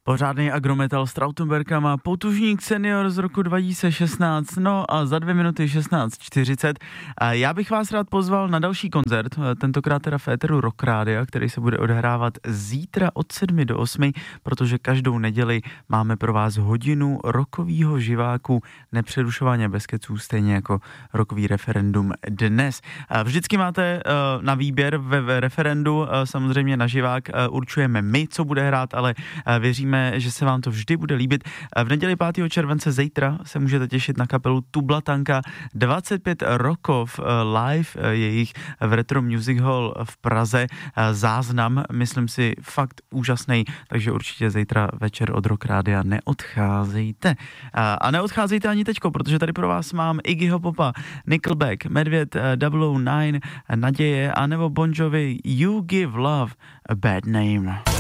Pořádný agrometal s Trautenbergama, Potužník senior z roku 2016, no a za 2 minuty 16:40. Já bych vás rád pozval na další koncert, tentokrát teda v éteru Rock Rádia, který se bude odehrávat zítra od 7 do 8, protože každou neděli máme pro vás hodinu rockovýho živáku nepřerušovaně bez keců, stejně jako rockový referendum dnes. Vždycky máte na výběr ve referendu, samozřejmě na živák určujeme my, co bude hrát, ale věříme, že se vám to vždy bude líbit. V neděli 5. července zítra se můžete těšit na kapelu Tublatanka, 25 rokov live jejich v Retro Music Hall v Praze. Záznam, myslím si, fakt úžasný, takže určitě zítra večer od Rock Rádia neodcházejte. A neodcházejte ani teďko, protože tady pro vás mám Iggyho Popa, Nickelback, Medvěd 009, Naděje, anebo Bon Jovi You Give Love a Bad Name.